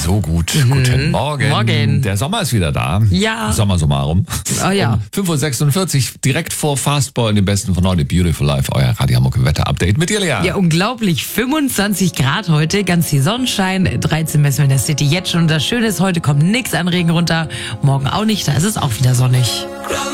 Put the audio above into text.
So gut. Guten Morgen. Morgen. Der Sommer ist wieder da. Ja. Sommer summarum. Oh ja. 5.46 Uhr, direkt vor Fastball in den Besten von heute. Beautiful Life, euer Radio Hamburg Wetter-Update mit dir, Lea. Ja, unglaublich. 25 Grad heute, ganz viel Sonnenschein, 13 messen wir in der City jetzt schon. Das Schöne ist, heute kommt nichts an Regen runter, morgen auch nicht, da ist es auch wieder sonnig.